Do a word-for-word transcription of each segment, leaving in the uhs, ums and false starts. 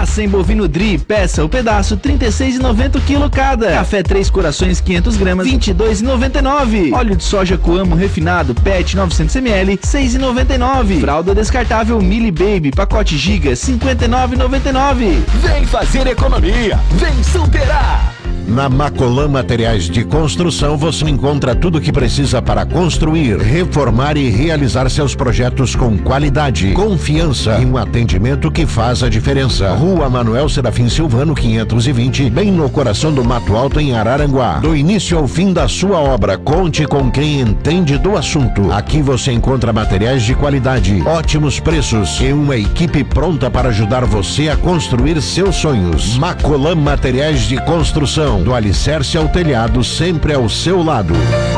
Maçã bovino Dri, peça ou pedaço, trinta e seis reais e noventa centavos o quilo cada. Café Três Corações, quinhentas gramas, vinte e dois reais e noventa e nove centavos. Óleo de soja Coamo refinado, P E T novecentos mililitros, seis reais e noventa e nove centavos. Fralda descartável Mili Baby, pacote Giga, cinquenta e nove reais e noventa e nove centavos. Vem fazer economia, vem superar! Na Macolan Materiais de Construção você encontra tudo o que precisa para construir, reformar e realizar seus projetos com qualidade, confiança e um atendimento que faz a diferença. Rua Manuel Serafim Silvano, quinhentos e vinte, bem no coração do Mato Alto, em Araranguá. Do início ao fim da sua obra, conte com quem entende do assunto. Aqui você encontra materiais de qualidade, ótimos preços e uma equipe pronta para ajudar você a construir seus sonhos. Macolan Materiais de Construção. Do alicerce ao telhado, sempre ao seu lado.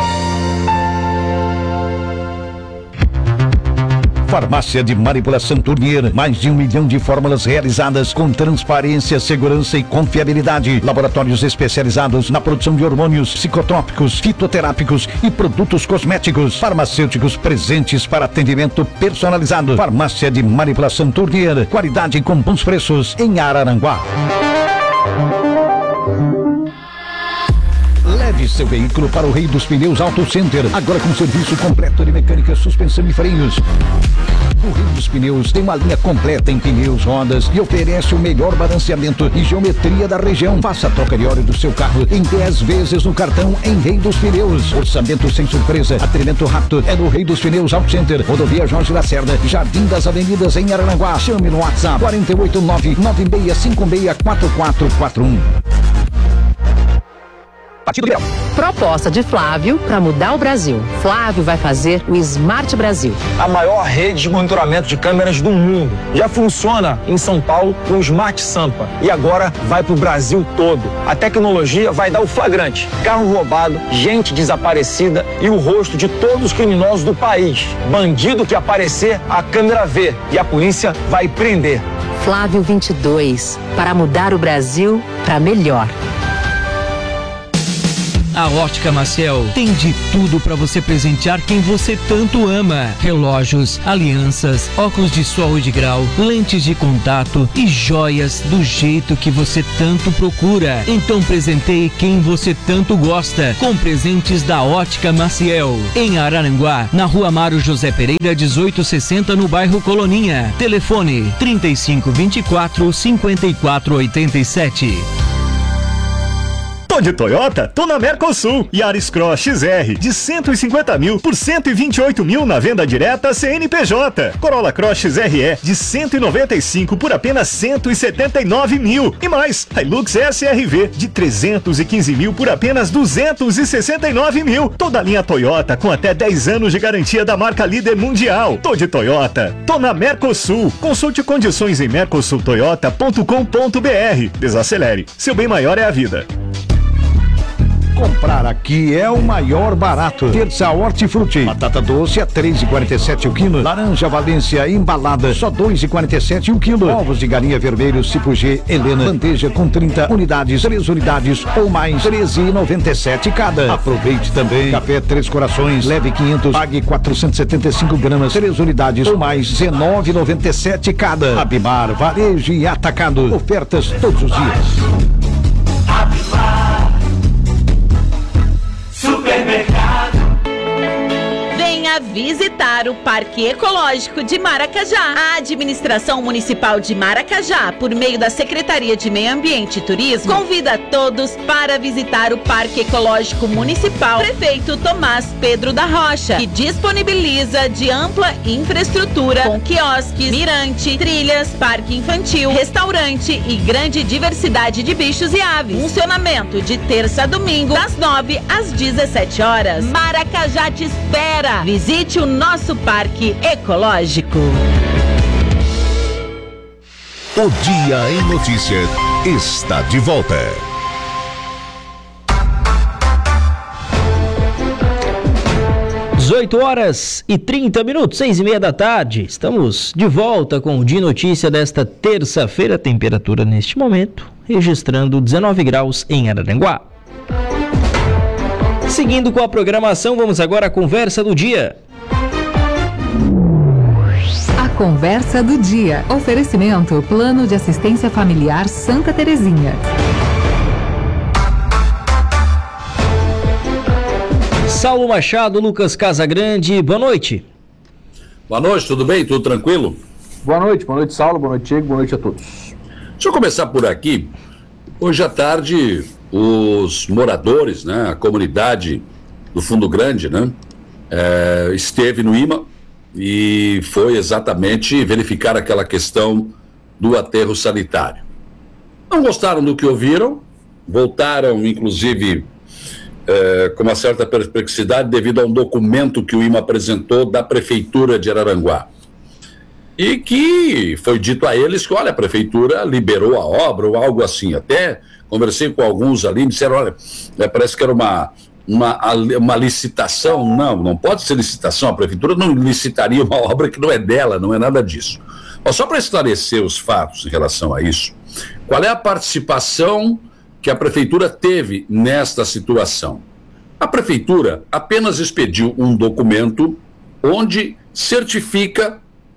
Farmácia de Manipulação Tournier, mais de um milhão de fórmulas realizadas com transparência, segurança e confiabilidade. Laboratórios especializados na produção de hormônios, psicotrópicos, fitoterápicos e produtos cosméticos. Farmacêuticos presentes para atendimento personalizado. Farmácia de Manipulação Tournier, qualidade com bons preços em Araranguá. Leve seu veículo para o Rei dos Pneus Auto Center, agora com serviço completo de mecânica, suspensão e freios. O Rei dos Pneus tem uma linha completa em pneus, rodas e oferece o melhor balanceamento e geometria da região. Faça a troca de óleo do seu carro em dez vezes no cartão em Rei dos Pneus. Orçamento sem surpresa, atendimento rápido é no Rei dos Pneus Auto Center, Rodovia Jorge Lacerda, Jardim das Avenidas em Araranguá. Chame no WhatsApp quatro oito nove, nove seis cinco seis, quatro quatro quatro um. Partido Liberal. Proposta de Flávio para mudar o Brasil. Flávio vai fazer o Smart Brasil. A maior rede de monitoramento de câmeras do mundo. Já funciona em São Paulo com o Smart Sampa. E agora vai para o Brasil todo. A tecnologia vai dar o flagrante. Carro roubado, gente desaparecida e o rosto de todos os criminosos do país. Bandido que aparecer, a câmera vê. E a polícia vai prender. Flávio vinte e dois. Para mudar o Brasil para melhor. A Ótica Maciel tem de tudo para você presentear quem você tanto ama. Relógios, alianças, óculos de sol e de grau, lentes de contato e joias do jeito que você tanto procura. Então presenteie quem você tanto gosta com presentes da Ótica Maciel. Em Araranguá, na Rua Mário José Pereira, dezoito sessenta, no bairro Coloninha. Telefone trinta e cinco, vinte e quatro, cinquenta e quatro, oitenta e sete. Tô de Toyota? Tô na Mercosul. Yaris Cross X R de cento e cinquenta mil por cento e vinte e oito mil na venda direta C N P J. Corolla Cross X R E de cento e noventa e cinco por apenas cento e setenta e nove mil. E mais, Hilux S R V de trezentos e quinze mil por apenas duzentos e sessenta e nove mil. Toda a linha Toyota com até dez anos de garantia da marca líder mundial. Tô de Toyota. Tô na Mercosul. Consulte condições em mercosul toyota ponto com ponto b r. Desacelere. Seu bem maior é a vida. Comprar aqui é o maior barato. Terça Hortifruti. Batata doce a três reais e quarenta e sete centavos o quilo. Laranja Valência embalada só dois reais e quarenta e sete centavos o quilo. Ovos de galinha vermelhos tipo G Helena. Bandeja com trinta unidades, três unidades ou mais, treze reais e noventa e sete centavos cada. Aproveite também. Café Três Corações, leve quinhentos, pague quatrocentos e setenta e cinco gramas, três unidades ou mais, dezenove reais e noventa e sete centavos cada. Abimar, varejo e atacado. Ofertas todos os dias. Abimar Supermercado. Venha visitar o Parque Ecológico de Maracajá. A Administração Municipal de Maracajá, por meio da Secretaria de Meio Ambiente e Turismo, convida todos para visitar o Parque Ecológico Municipal Prefeito Tomás Pedro da Rocha, que disponibiliza de ampla infraestrutura com quiosques, mirante, trilhas, parque infantil, restaurante e grande diversidade de bichos e aves. Funcionamento de terça a domingo, das nove às dezessete horas. Maracajá te espera. Visite o nosso Parque Ecológico. O Dia em Notícia está de volta. dezoito horas e trinta minutos, seis e meia da tarde. Estamos de volta com o Dia Notícia desta terça-feira. Temperatura neste momento registrando dezenove graus em Araranguá. Seguindo com a programação, vamos agora à conversa do dia. A conversa do dia. Oferecimento Plano de Assistência Familiar Santa Terezinha. Saulo Machado, Lucas Casagrande, boa noite. Boa noite, tudo bem? Tudo tranquilo? Boa noite, boa noite, Saulo, boa noite, Diego, boa noite a todos. Deixa eu começar por aqui. Hoje à tarde, os moradores, né, a comunidade do Fundo Grande, né, é, esteve no I M A e foi exatamente verificar aquela questão do aterro sanitário. Não gostaram do que ouviram, voltaram, inclusive, é, com uma certa perplexidade devido a um documento que o I M A apresentou da Prefeitura de Araranguá. E que foi dito a eles que, olha, a Prefeitura liberou a obra ou algo assim. Até conversei com alguns ali e disseram, olha, parece que era uma, uma, uma licitação. Não, não pode ser licitação. A Prefeitura não licitaria uma obra que não é dela, não é nada disso. Mas só para esclarecer os fatos em relação a isso, qual é a participação que a Prefeitura teve nesta situação? A Prefeitura apenas expediu um documento onde certifica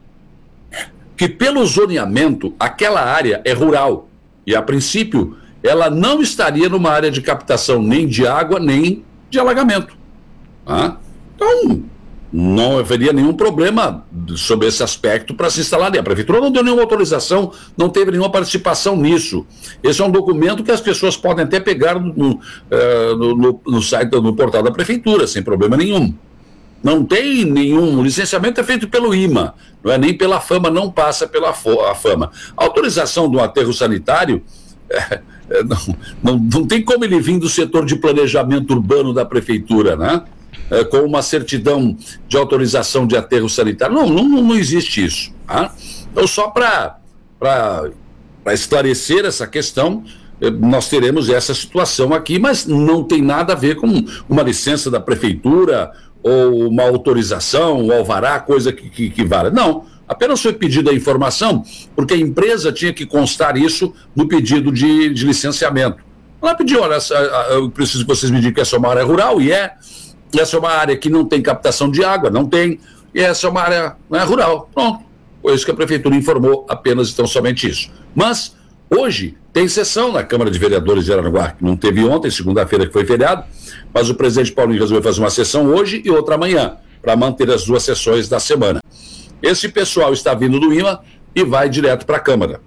que pelo zoneamento aquela área é rural e a princípio ela não estaria numa área de captação nem de água nem de alagamento. Ah? Então não haveria nenhum problema sobre esse aspecto para se instalar ali. A Prefeitura não deu nenhuma autorização, não teve nenhuma participação nisso. Esse é um documento que as pessoas podem até pegar no, no, no, no, no site, no portal da Prefeitura, sem problema nenhum. Não tem nenhum, o licenciamento é feito pelo I M A, não é nem pela FAMA, não passa pela a FAMA. A autorização do aterro sanitário, é, é, não, não, não tem como ele vir do setor de planejamento urbano da Prefeitura, né? É, com uma certidão de autorização de aterro sanitário. Não, não, não existe isso. Tá? Então, só para esclarecer essa questão, nós teremos essa situação aqui, mas não tem nada a ver com uma licença da Prefeitura ou uma autorização, ou alvará, coisa que, que, que vale. Não, apenas foi pedida a informação, porque a empresa tinha que constar isso no pedido de, de licenciamento. Ela pediu, olha, eu preciso que vocês me digam que essa é uma área rural, e é, essa é uma área que não tem captação de água, não tem, e essa é uma área não é rural. Pronto, foi isso que a Prefeitura informou, apenas então somente isso. Mas, hoje, tem sessão na Câmara de Vereadores de Araranguá, que não teve ontem, segunda-feira que foi feriado, mas o presidente Paulinho resolveu fazer uma sessão hoje e outra amanhã, para manter as duas sessões da semana. Esse pessoal está vindo do I M A e vai direto para a Câmara.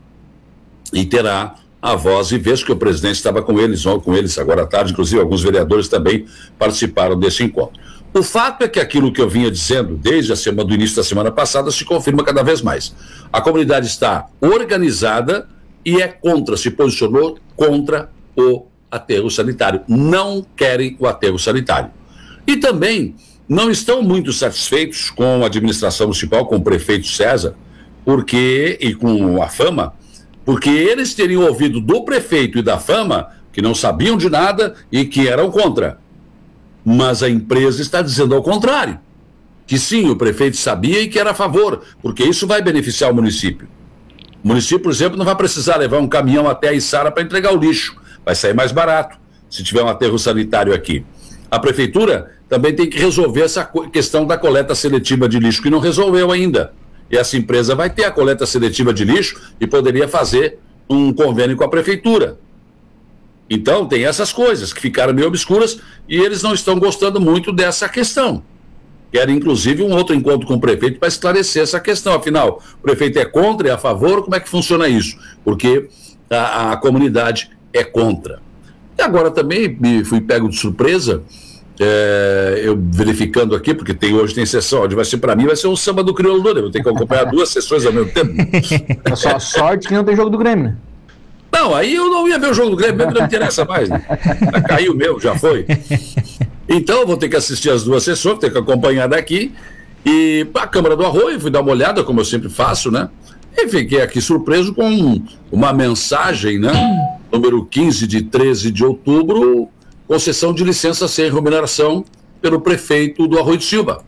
E terá a voz e vez, que o presidente estava com eles, ou com eles agora à tarde, inclusive alguns vereadores também participaram desse encontro. O fato é que aquilo que eu vinha dizendo desde a semana, do início da semana passada se confirma cada vez mais. A comunidade está organizada e é contra, se posicionou contra o aterro sanitário. Não querem o aterro sanitário. E também não estão muito satisfeitos com a administração municipal, com o prefeito César, porque, e com a FAMA, porque eles teriam ouvido do prefeito e da FAMA que não sabiam de nada e que eram contra. Mas a empresa está dizendo ao contrário, que sim, o prefeito sabia e que era a favor, porque isso vai beneficiar o município. O município, por exemplo, não vai precisar levar um caminhão até a Içara para entregar o lixo. Vai sair mais barato se tiver um aterro sanitário aqui. A Prefeitura também tem que resolver essa questão da coleta seletiva de lixo, que não resolveu ainda. E essa empresa vai ter a coleta seletiva de lixo e poderia fazer um convênio com a Prefeitura. Então, tem essas coisas que ficaram meio obscuras e eles não estão gostando muito dessa questão. Querem, inclusive, um outro encontro com o prefeito para esclarecer essa questão. Afinal, o prefeito é contra e é a favor? Como é que funciona isso? Porque a, a comunidade é contra. E agora também me fui pego de surpresa, é, eu verificando aqui, porque tem, hoje tem sessão, onde vai ser para mim, vai ser um samba do Crioulo do Grêmio. Eu tenho que acompanhar duas sessões ao mesmo tempo. É só a sorte que não tem jogo do Grêmio, né? Não, aí eu não ia ver o jogo do Grêmio, mesmo não me interessa mais, né? Já caiu mesmo, já foi. Então eu vou ter que assistir as duas sessões, vou ter que acompanhar daqui. E a Câmara do Arroio, fui dar uma olhada, como eu sempre faço, né? E fiquei aqui surpreso com uma mensagem, né? Número quinze de treze de outubro, concessão de licença sem remuneração pelo prefeito do Arroio de Silva,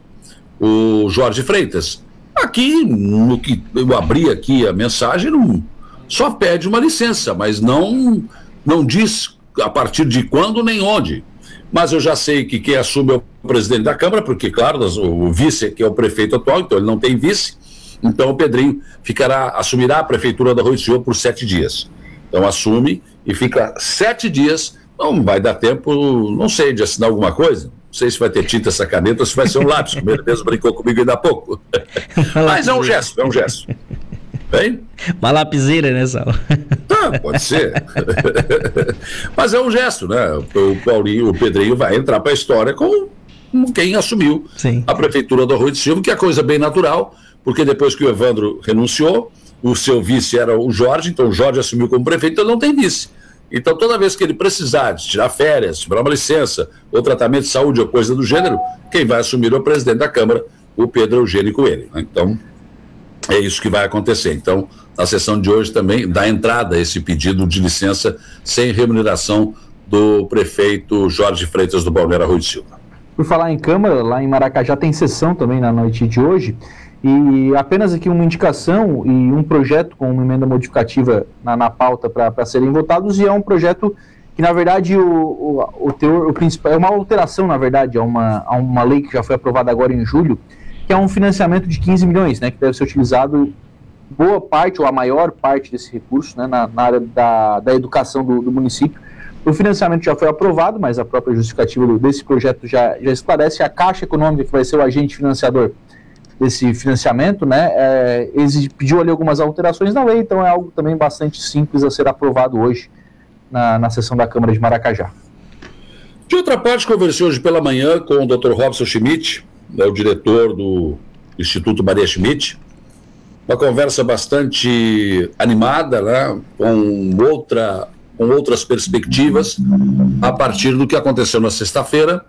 o Jorge Freitas. Aqui, no que eu abri aqui a mensagem, não, só pede uma licença, mas não, não diz a partir de quando nem onde. Mas eu já sei que quem assume é o presidente da Câmara, porque, claro, o vice que é o prefeito atual, então ele não tem vice, Então o Pedrinho ficará, assumirá a prefeitura da Rui do Senhor por sete dias. Então assume e fica sete dias, não vai dar tempo, não sei, de assinar alguma coisa. Não sei se vai ter tinta essa caneta ou se vai ser um lápis, como ele mesmo brincou comigo ainda há pouco. Mas é um gesto, é um gesto. Bem? Uma lapiseira, né, Sal? Ah, pode ser. Mas é um gesto, né? O Paulinho, o Pedrinho vai entrar para a história com quem assumiu Sim. a prefeitura do Arroio do Silva, que é coisa bem natural, porque depois que o Evandro renunciou, o seu vice era o Jorge, então o Jorge assumiu como prefeito, então não tem vice. Então toda vez que ele precisar de tirar férias, tirar uma licença, ou tratamento de saúde ou coisa do gênero, quem vai assumir é o presidente da Câmara, o Pedro Eugênio Coelho. Né? Então é isso que vai acontecer. Então na sessão de hoje também dá entrada a esse pedido de licença sem remuneração do prefeito Jorge Freitas do Balneário Arroio do Silva. Por falar em Câmara, lá em Maracajá tem sessão também na noite de hoje, e apenas aqui uma indicação e um projeto com uma emenda modificativa na, na pauta para serem votados, e é um projeto que, na verdade, o, o, o teor, o principal, é uma alteração, na verdade, a uma, a uma lei que já foi aprovada agora em julho, que é um financiamento de quinze milhões, né, que deve ser utilizado boa parte, ou a maior parte desse recurso, né, na, na área da, da educação do, do município. O financiamento já foi aprovado, mas a própria justificativa desse projeto já, já esclarece. A Caixa Econômica, que vai ser o agente financiador desse financiamento, né, é, exige, pediu ali algumas alterações na lei, então é algo também bastante simples a ser aprovado hoje na, na sessão da Câmara de Maracajá. De outra parte, conversei hoje pela manhã com o doutor Robson Schmidt, né, o diretor do Instituto Maria Schmidt, uma conversa bastante animada, né, com outra... com outras perspectivas, a partir do que aconteceu na sexta-feira,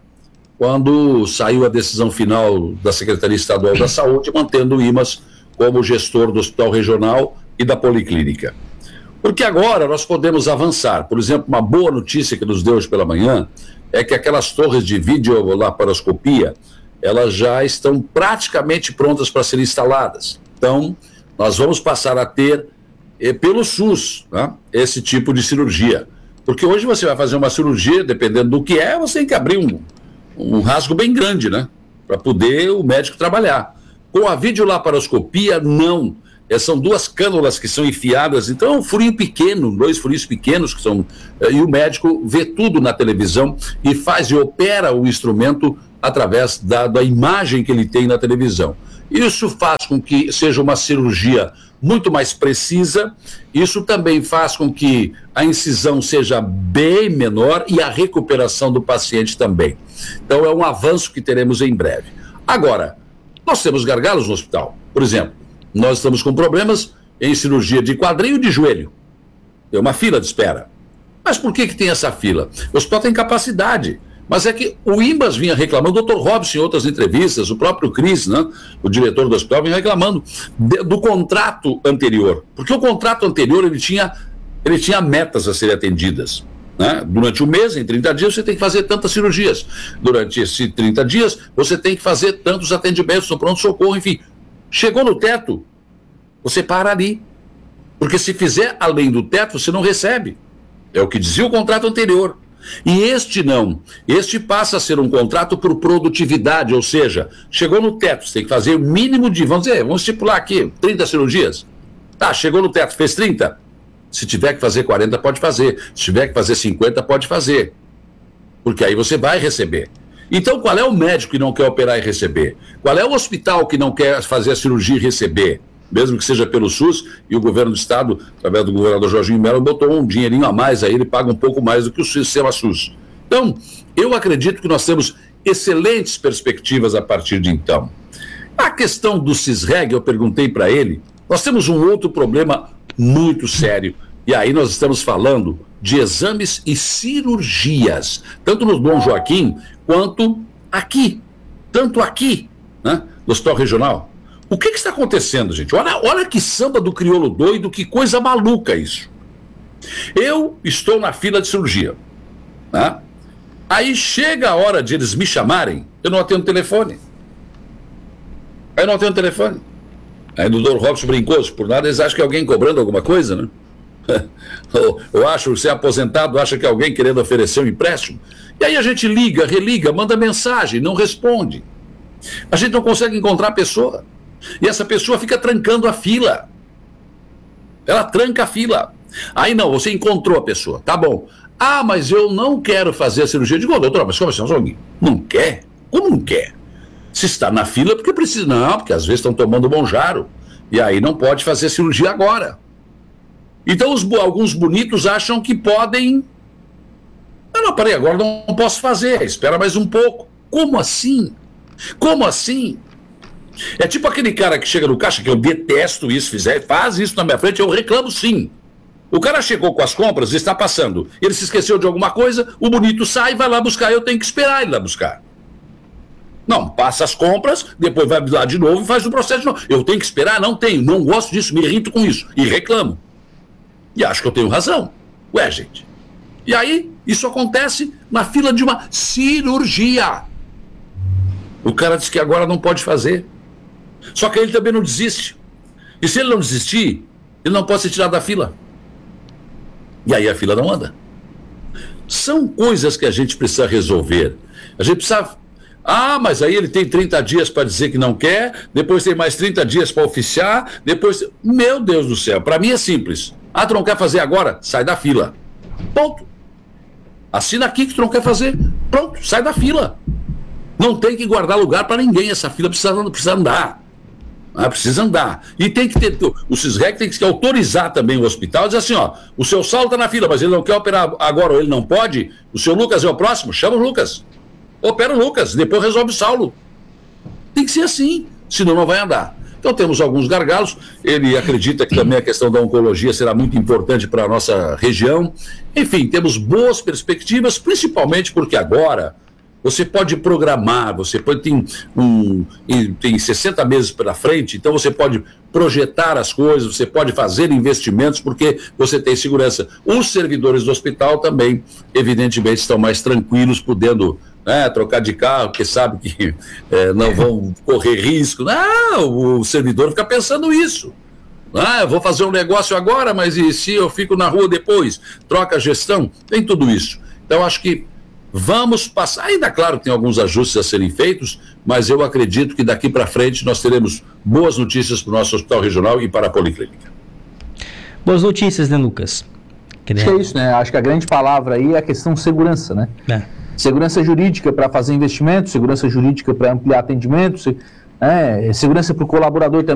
quando saiu a decisão final da Secretaria Estadual da Saúde, mantendo o IMAS como gestor do Hospital Regional e da Policlínica. Porque agora nós podemos avançar. Por exemplo, uma boa notícia que nos deu hoje pela manhã é que aquelas torres de videolaparoscopia, elas já estão praticamente prontas para serem instaladas. Então, nós vamos passar a ter pelo SUS, né, esse tipo de cirurgia. Porque hoje você vai fazer uma cirurgia, dependendo do que é, você tem que abrir um, um rasgo bem grande, né, para poder o médico trabalhar. Com a videolaparoscopia, não. É, são duas cânulas que são enfiadas, então é um furinho pequeno, dois furinhos pequenos, que são, e o médico vê tudo na televisão e faz e opera o instrumento através da, da imagem que ele tem na televisão. Isso faz com que seja uma cirurgia muito mais precisa, isso também faz com que a incisão seja bem menor e a recuperação do paciente também. Então é um avanço que teremos em breve. Agora, nós temos gargalos no hospital. Por exemplo, nós estamos com problemas em cirurgia de quadril e de joelho. Tem uma fila de espera. Mas por que que tem essa fila? O hospital tem capacidade. Mas é que o IMAS vinha reclamando, o doutor Robson em outras entrevistas, o próprio Cris, né, o diretor do hospital, vinha reclamando de, do contrato anterior. Porque o contrato anterior, ele tinha, ele tinha metas a serem atendidas. Né? Durante o mês, em trinta dias, você tem que fazer tantas cirurgias. Durante esses trinta dias, você tem que fazer tantos atendimentos no pronto-socorro, enfim. Chegou no teto, você para ali. Porque se fizer além do teto, você não recebe. É o que dizia o contrato anterior. E este não, este passa a ser um contrato por produtividade, ou seja, chegou no teto, você tem que fazer o mínimo de, vamos dizer, vamos estipular aqui, trinta cirurgias. Tá, chegou no teto, fez trinta? Se tiver que fazer quarenta, pode fazer. Se tiver que fazer cinquenta, pode fazer. Porque aí você vai receber. Então, qual é o médico que não quer operar e receber? Qual é o hospital que não quer fazer a cirurgia e receber? Mesmo que seja pelo SUS, e o governo do estado, através do governador Jorginho Melo, botou um dinheirinho a mais, aí ele paga um pouco mais do que o sistema SUS. Então, eu acredito que nós temos excelentes perspectivas a partir de então. A questão do CISREG, eu perguntei para ele, nós temos um outro problema muito sério, e aí nós estamos falando de exames e cirurgias, tanto no Dom Joaquim, quanto aqui, tanto aqui, né, no Hospital Regional. O que que está acontecendo, gente? Olha, olha que samba do crioulo doido, que coisa maluca isso. Eu estou na fila de cirurgia, né? Aí chega a hora de eles me chamarem, eu não atendo telefone. Aí eu não atendo telefone. Aí o doutor Robson brincou, por nada eles acham que é alguém cobrando alguma coisa, né? Eu acho, você é aposentado, acha que é alguém querendo oferecer um empréstimo. E aí a gente liga, religa, manda mensagem, não responde. A gente não consegue encontrar a pessoa. E essa pessoa fica trancando a fila. Ela tranca a fila. Aí não, você encontrou a pessoa, tá bom. Ah, mas eu não quero fazer a cirurgia. Eu digo, doutor, mas como assim? Não quer? Como não quer? Se está na fila, porque precisa. Não, porque às vezes estão tomando Monjaro. E aí não pode fazer cirurgia agora. Então os, alguns bonitos acham que podem. Eu não parei agora, não, não posso fazer. Espera mais um pouco. Como assim? Como assim? É tipo aquele cara que chega no caixa, que eu detesto isso, fizer, faz isso na minha frente, eu reclamo sim. O cara chegou com as compras e está passando. Ele se esqueceu de alguma coisa, o bonito sai e vai lá buscar. Eu tenho que esperar ele lá buscar. Não, passa as compras, depois vai lá de novo e faz o processo de novo. Eu tenho que esperar? Não tenho, não gosto disso, me irrito com isso. E reclamo. E acho que eu tenho razão. Ué, gente. E aí, isso acontece na fila de uma cirurgia. O cara diz que agora não pode fazer. Só que ele também não desiste. E se ele não desistir, ele não pode ser tirado da fila. E aí a fila não anda. São coisas que a gente precisa resolver. A gente precisa... Ah, mas aí ele tem trinta dias para dizer que não quer, depois tem mais trinta dias para oficiar, depois... Meu Deus do céu, para mim é simples. Ah, tu não quer fazer agora? Sai da fila. Ponto. Assina aqui que tu não quer fazer. Pronto, sai da fila. Não tem que guardar lugar para ninguém. Essa fila precisa, precisa andar. Ah, precisa andar. E tem que ter, o SISREC tem que autorizar também o hospital, dizer assim, ó, o seu Saulo está na fila, mas ele não quer operar agora ou ele não pode, o seu Lucas é o próximo, chama o Lucas. Opera o Lucas, depois resolve o Saulo. Tem que ser assim, senão não vai andar. Então temos alguns gargalos, ele acredita que também a questão da oncologia será muito importante para a nossa região. Enfim, temos boas perspectivas, principalmente porque agora... Você pode programar, você pode ter um, tem sessenta meses pela frente, então você pode projetar as coisas, você pode fazer investimentos, porque você tem segurança. Os servidores do hospital também, evidentemente, estão mais tranquilos, podendo, né, trocar de carro, porque sabe que é, não vão correr risco. Não, o servidor fica pensando isso. Ah, eu vou fazer um negócio agora, mas e se eu fico na rua depois? Troca a gestão, tem tudo isso. Então, acho que vamos passar, ainda claro tem alguns ajustes a serem feitos, mas eu acredito que daqui para frente nós teremos boas notícias para o nosso hospital regional e para a Policlínica. Boas notícias, né, Lucas? Acho que é isso, né? Acho que a grande palavra aí é a questão segurança, né? É. Segurança jurídica para fazer investimentos, segurança jurídica para ampliar atendimento, é, segurança para o colaborador também.